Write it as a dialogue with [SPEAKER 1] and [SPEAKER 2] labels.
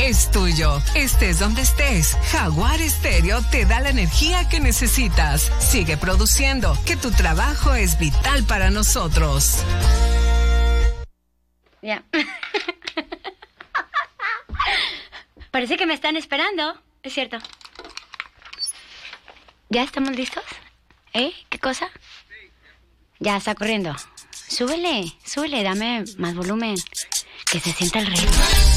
[SPEAKER 1] es tuyo. Estés donde estés, Jaguar Stereo te da la energía que necesitas. Sigue produciendo, que tu trabajo es vital para nosotros.
[SPEAKER 2] Ya. Parece que me están esperando. Es cierto. ¿Ya estamos listos? ¿Qué cosa? Ya está corriendo. Súbele, dame más volumen. Que se sienta el ritmo.